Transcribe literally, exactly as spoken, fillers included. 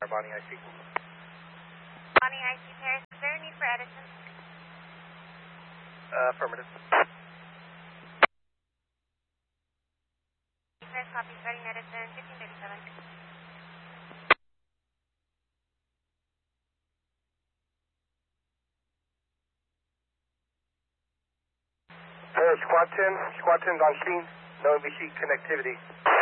Bonnie, I C. Bonnie, I C Paris. Is there a need for Edison? Uh, affirmative. Paris, copy, starting Edison, fifteen thirty-seven. Paris, Squad ten. Squad ten's on scene. No M V C connectivity.